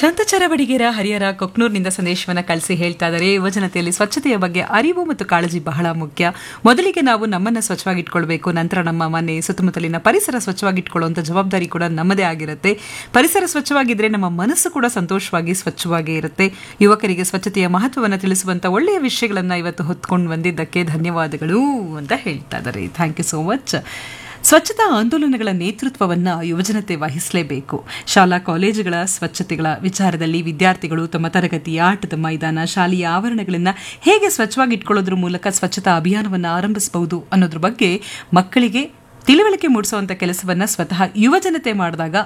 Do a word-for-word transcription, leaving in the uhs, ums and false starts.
ಶಾಂತಚಾರ ಬಡಿಗೇರ ಹರಿಹರ ಕೊಕ್ನೂರ್ನಿಂದ ಸಂದೇಶವನ್ನ ಕಳಿಸಿ ಹೇಳ್ತಾ ಇದ್ದಾರೆ, ಯುವಜನತೆಯಲ್ಲಿ ಸ್ವಚ್ಛತೆಯ ಬಗ್ಗೆ ಅರಿವು ಮತ್ತು ಕಾಳಜಿ ಬಹಳ ಮುಖ್ಯ. ಮೊದಲಿಗೆ ನಾವು ನಮ್ಮನ್ನ ಸ್ವಚ್ಛವಾಗಿಟ್ಕೊಳ್ಬೇಕು, ನಂತರ ನಮ್ಮ ಮನೆ ಸುತ್ತಮುತ್ತಲಿನ ಪರಿಸರ ಸ್ವಚ್ಛವಾಗಿಟ್ಕೊಳ್ಳುವಂಥ ಜವಾಬ್ದಾರಿ ಕೂಡ ನಮ್ಮದೇ ಆಗಿರುತ್ತೆ. ಪರಿಸರ ಸ್ವಚ್ಛವಾಗಿದ್ರೆ ನಮ್ಮ ಮನಸ್ಸು ಕೂಡ ಸಂತೋಷವಾಗಿ ಸ್ವಚ್ಛವಾಗಿ ಇರುತ್ತೆ. ಯುವಕರಿಗೆ ಸ್ವಚ್ಛತೆಯ ಮಹತ್ವವನ್ನು ತಿಳಿಸುವಂತ ಒಳ್ಳೆಯ ವಿಷಯಗಳನ್ನ ಇವತ್ತು ಹೊತ್ಕೊಂಡು ಬಂದಿದ್ದಕ್ಕೆ ಧನ್ಯವಾದಗಳು ಅಂತ ಹೇಳ್ತಾ ಇದ್ದಾರೆ. Thank you so much. ಸ್ವಚ್ಛತಾ ಆಂದೋಲನಗಳ ನೇತೃತ್ವವನ್ನು ಯುವಜನತೆ ವಹಿಸಲೇಬೇಕು. ಶಾಲಾ ಕಾಲೇಜುಗಳ ಸ್ವಚ್ಛತೆಗಳ ವಿಚಾರದಲ್ಲಿ ವಿದ್ಯಾರ್ಥಿಗಳು ತಮ್ಮ ತರಗತಿ, ಆಟದ ಮೈದಾನ, ಶಾಲೆಯ ಆವರಣಗಳನ್ನು ಹೇಗೆ ಸ್ವಚ್ಛವಾಗಿ ಇಟ್ಕೊಳ್ಳೋದ್ರ ಮೂಲಕ ಸ್ವಚ್ಛತಾ ಅಭಿಯಾನವನ್ನು ಆರಂಭಿಸಬಹುದು ಅನ್ನೋದ್ರ ಬಗ್ಗೆ ಮಕ್ಕಳಿಗೆ ತಿಳುವಳಿಕೆ ಮೂಡಿಸುವಂಥ ಕೆಲಸವನ್ನು ಸ್ವತಃ ಯುವಜನತೆ ಮಾಡಿದಾಗ